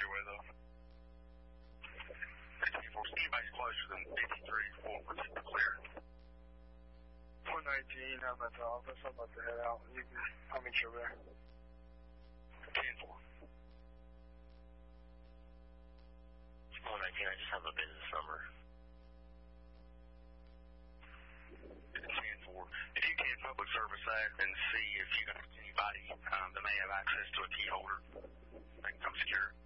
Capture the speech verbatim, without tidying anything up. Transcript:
your way, though. Anybody's closer than fifty-three, four, clear. one nineteen, I'm at the office. I'm about to head out. You can, I'll meet you over there. ten four. one nineteen, I just have a business number. ten four. If you can public service that and see if you got anybody um, that may have access to a key holder that can come secure.